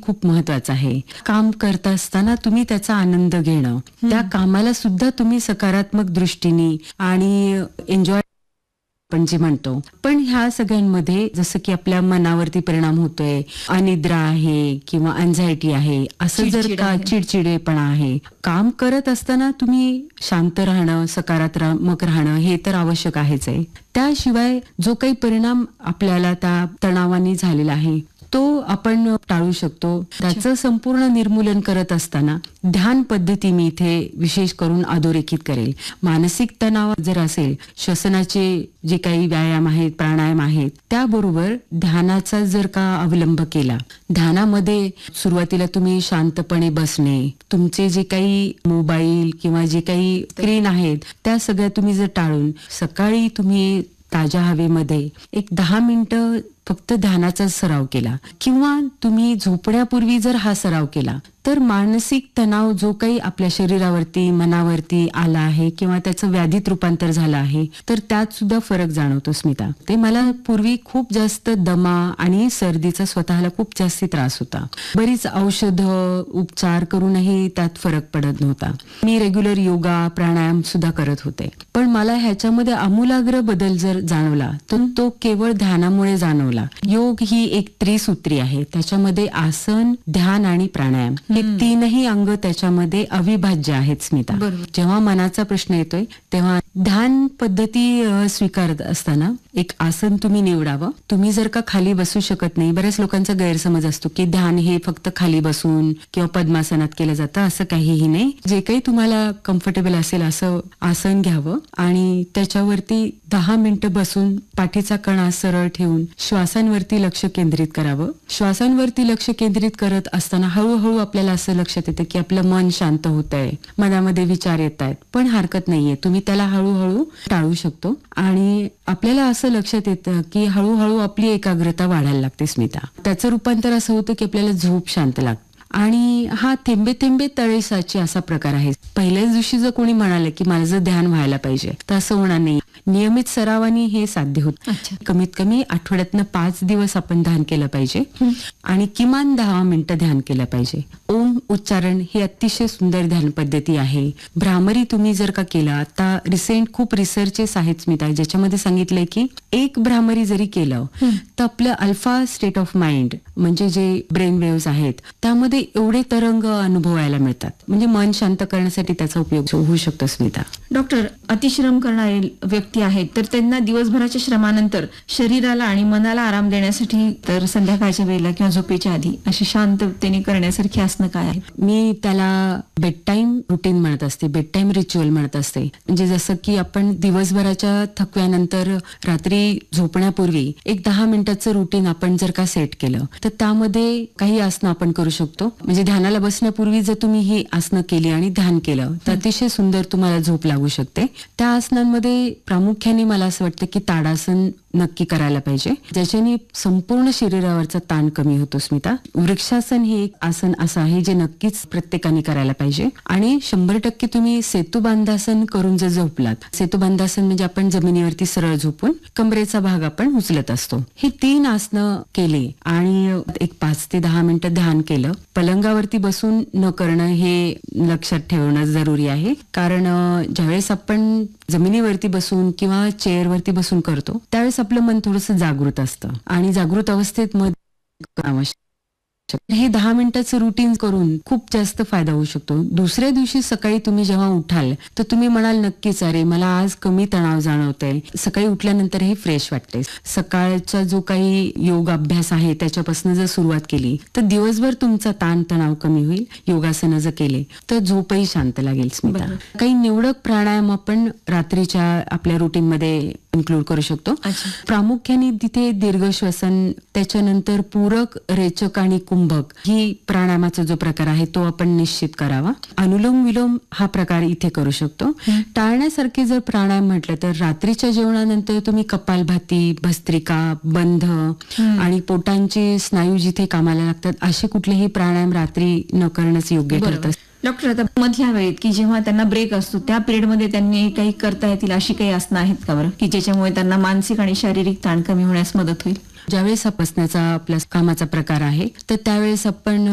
खूप महत्वाचं आहे. काम करत असताना तुम्ही त्याचा आनंद घेणं, त्या कामाला सुद्धा तुम्ही सकारात्मक दृष्टीने आणि एन्जॉय आपण जे म्हणतो. पण ह्या सगळ्यांमध्ये जसं की आपल्या मनावरती परिणाम होतोय, अनिद्रा आहे किंवा अँझायटी आहे, असं जर का चिडचिडेपणा आहे, काम करत असताना तुम्ही शांत राहणं, सकारात्मक राहणं हे तर आवश्यक आहेच आहे. त्याशिवाय जो काही परिणाम आपल्याला त्या तणावाने झालेला आहे तो आपण टाळू शकतो. त्याचं संपूर्ण निर्मूलन करत असताना ध्यान पद्धती मी इथे विशेष करून अधोरेखित करेल. मानसिक तणाव जर असेल, श्वसनाचे जे काही व्यायाम आहेत, प्राणायाम आहेत, त्याबरोबर ध्यानाचा जर का अवलंब केला, ध्यानामध्ये सुरुवातीला तुम्ही शांतपणे बसणे, तुमचे जे काही मोबाईल किंवा जे काही स्क्रीन आहेत त्या सगळ्या तुम्ही जर टाळून सकाळी तुम्ही ताज्या हवेमध्ये एक 10 मिनिटं फक्त ध्यानाचा सराव केला किंवा तुम्ही झोपण्यापूर्वी जर हा सराव केला तर मानसिक तणाव जो काही आपल्या शरीरावरती, मनावरती आला आहे किंवा त्याचं व्याधीत रूपांतर झालं आहे तर त्यात सुद्धा फरक जाणवतो. स्मिता, ते मला पूर्वी खूप जास्त दमा आणि सर्दीचा स्वतःला खूप जास्ती त्रास होता. बरीच औषधं, उपचार करूनही त्यात फरक पडत नव्हता. मी रेग्युलर योगा, प्राणायाम सुद्धा करत होते, पण मला ह्याच्यामध्ये आमूलाग्र बदल जर जाणवला तर तो केवळ ध्यानामुळे जाणवला. योग ही एक त्रिसूत्री आहे, त्याच्यामध्ये आसन, ध्यान आणि प्राणायाम हे तीनही अंग त्याच्यामध्ये अविभाज्य आहेत. स्मिता, जेव्हा मनाचा प्रश्न येतोय तेव्हा ध्यान पद्धती स्वीकारत असताना एक आसन तुम्ही निवडावं. तुम्ही जर का खाली बसू शकत नाही, बऱ्याच लोकांचा गैरसमज असतो की ध्यान हे फक्त खाली बसून किंवा पद्मासनात केलं जातं, असं काहीही नाही. जे काही तुम्हाला कम्फर्टेबल असेल असं आसन घ्यावं आणि त्याच्यावरती 10 मिनिटं बसून पाठीचा कणा सरळ ठेवून श्वासांवरती लक्ष केंद्रित करावं. श्वासांवरती लक्ष केंद्रित करत असताना हळूहळू आपल्याला असं लक्षात येतं की आपलं मन शांत होत आहे, मनामध्ये विचार येत आहेत, पण हरकत नाहीये, तुम्ही त्याला हळूहळू टाळू शकतो. आणि आपल्याला असं लक्षात येतं की हळूहळू आपली एकाग्रता वाढायला लागते. स्मिता, त्याचं रूपांतर असं होतं की आपल्याला झोप शांत लागते. आणि हा थेंबे थेंबे तळे साचे असा प्रकार आहे. पहिल्याच दिवशी जर कोणी म्हणाले की माझं ध्यान व्हायला पाहिजे तर असं होणार नाही. नियमित सरावाने हे साध्य होत. कमीत कमी आठवड्यातनं 5 दिवस आपण ध्यान केलं पाहिजे आणि किमान 10 मिनिटं ध्यान केलं पाहिजे. ओम उच्चारण ही अतिशय सुंदर ध्यान पद्धती आहे. भ्रामरी तुम्ही जर का केलं, आता रिसेंट खूप रिसर्चेस आहेत स्मिता ज्याच्यामध्ये सांगितलंय की एक भ्रामरी जरी केलं तर आपलं अल्फा स्टेट ऑफ माइंड म्हणजे जे ब्रेन वेव्हज आहेत त्यामध्ये एवढे तरंग अनुभवायला मिळतात. म्हणजे मन शांत करण्यासाठी त्याचा उपयोग होऊ शकतो. स्मिता, डॉक्टर, अतिश्रम करणारे व्यक्ती आहेत तर त्यांना दिवसभराच्या श्रमानंतर शरीराला आणि मनाला आराम देण्यासाठी तर संध्याकाळच्या वेळेला किंवा झोपेच्या आधी अशी शांततेने करण्यासारखी आसनं काय आहेत? मी त्याला बेड टाइम रुटीन म्हणत असते, बेड टाइम रिच्युअल म्हणत असते. म्हणजे जसं की आपण दिवसभराच्या थकव्यानंतर रात्री झोपण्यापूर्वी एक 10 मिनिटाचं रुटीन आपण जर का सेट केलं तर त्यामध्ये काही आसनं आपण करू शकतो. म्हणजे ध्यानाला बसण्यापूर्वी जर तुम्ही ही आसनं केली आणि ध्यान केलं तर अतिशय सुंदर तुम्हाला झोप लागू शकते. त्या आसनांमध्ये प्रामुख्याने मला असं वाटतं की ताडासन नक्की करायला पाहिजे, ज्याच्याने संपूर्ण शरीरावरचा ताण कमी होतो. स्मिता, वृक्षासन हे एक आसन असं आहे जे नक्कीच प्रत्येकाने करायला पाहिजे. आणि 100% तुम्ही सेतुबांधासन करून जर झोपलात, सेतुबांधासन म्हणजे आपण जमिनीवरती सरळ झोपून कमरेचा भाग आपण उचलत असतो, हे 3 आसनं केले आणि एक 5 ते 10 मिनिटं ध्यान केलं. पलंगावरती बसून न करणं हे लक्षात ठेवणं जरुरी आहे, कारण ज्यावेळेस आपण जमिनीवरती बसून किंवा चेअरवरती बसून करतो त्यावेळेस आपलं मन थोडंसं जागृत असतं आणि जागृत अवस्थेत मग आवश्यक हे 10 मिनिटाचं रुटीन करून खूप जास्त फायदा होऊ शकतो. दुसऱ्या दिवशी सकाळी तुम्ही जेव्हा उठाल तर तुम्ही म्हणाल नक्कीच अरे मला आज कमी तणाव जाणवतोय, सकाळी उठल्यानंतर हे फ्रेश वाटते. सकाळचा जो काही योग अभ्यास आहे त्याच्यापासून जर सुरुवात केली तर दिवसभर तुमचा ताण तणाव कमी होईल. योगासनं जर केले तर झोपही शांत लागेल. स्मिता, काही निवडक प्राणायाम आपण रात्रीच्या आपल्या रुटीन मध्ये इन्क्लूड करू शकतो. प्रामुख्याने तिथे दीर्घ श्वसन, त्याच्यानंतर पूरक, रेचक आणि कुंभक ही प्राणायामाचा जो प्रकार आहे तो आपण निश्चित करावा. अनुलोम विलोम हा प्रकार इथे करू शकतो. टाळण्यासारखे जर प्राणायाम म्हटलं तर रात्रीच्या जेवणानंतर तुम्ही कपालभाती, भस्त्रिका, बंध आणि पोटांचे स्नायू जिथे कामाला लागतात असे कुठलेही प्राणायाम रात्री न करणंच योग्य ठरतं. डॉक्टर, आता मधल्या वेळेत की जेव्हा त्यांना ब्रेक असतो त्या पिरियडमध्ये त्यांनी काही करता येतील अशी काही आसनं आहेत का बरं, की ज्याच्यामुळे त्यांना मानसिक आणि शारीरिक ताण कमी होण्यास मदत होईल? ज्यावेळेस हा बसण्याचा आपल्या कामाचा प्रकार आहे तर त्यावेळेस आपण